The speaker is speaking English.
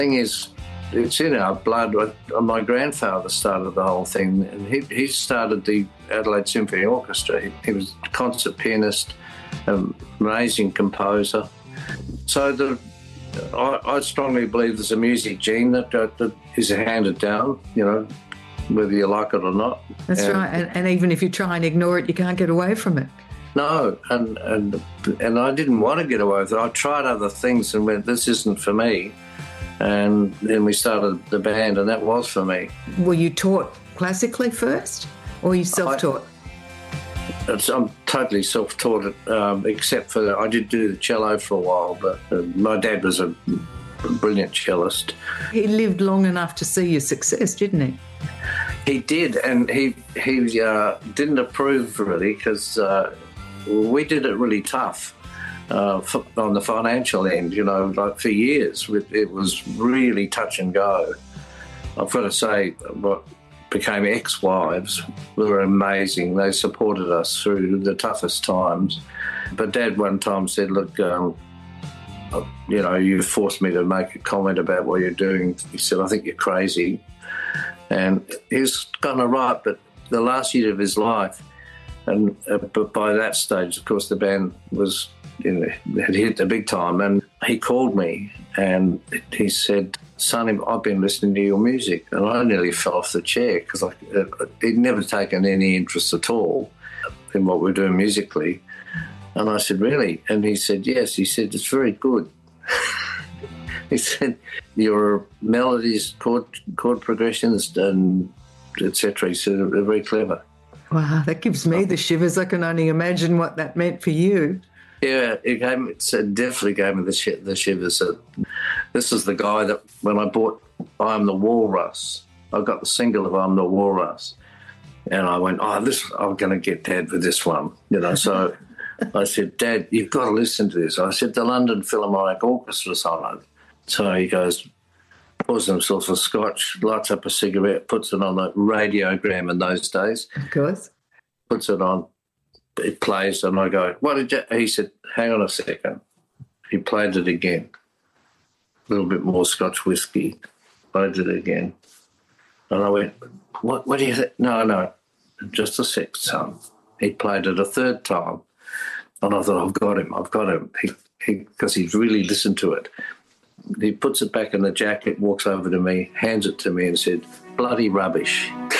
thing is, it's in our blood. My grandfather started the whole thing, and he started the Adelaide Symphony Orchestra. He was a concert pianist, amazing composer. So I strongly believe there's a music gene that is handed down, whether you like it or not. That's right. And even if you try and ignore it, you can't get away from it. No, and I didn't want to get away with it. I tried other things and went, this isn't for me. And then we started the band, and that was for me. Were you taught classically first, or were you self-taught? I'm totally self-taught, except for I did do the cello for a while, but my dad was a brilliant cellist. He lived long enough to see your success, didn't he? He did, and he didn't approve really, because we did it really tough on the financial end, like for years. It was really touch and go. I've got to say, what became ex-wives were amazing. They supported us through the toughest times. But Dad one time said, look, you forced me to make a comment about what you're doing. He said, I think you're crazy. And he's kind of right, but the last year of his life, and but by that stage, of course, the band was, had hit the big time, and he called me and he said, Sonny, I've been listening to your music. And I nearly fell off the chair because he'd never taken any interest at all in what we're doing musically. And I said, really? And he said, yes. He said, it's very good. He said, your melodies, chord progressions, and etc. He said, they're very clever. Wow, that gives me the shivers. I can only imagine what that meant for you. Yeah, it definitely gave me the shivers. This is the guy that when I bought I'm the Walrus, I got the single of I'm the Walrus, and I went, I'm going to get Dad with this one, So I said, Dad, you've got to listen to this. I said, the London Philharmonic Orchestra's on it. So he goes, pours himself a scotch, lights up a cigarette, puts it on a radiogram in those days. Of course. Puts it on, it plays, and I go, what did you... He said, hang on a second. He played it again. A little bit more Scotch whiskey. Played it again. And I went, what do you think? No, just a sec, son. He played it a third time. And I thought, I've got him. Because he's really listened to it. He puts it back in the jacket, walks over to me, hands it to me and said, bloody rubbish.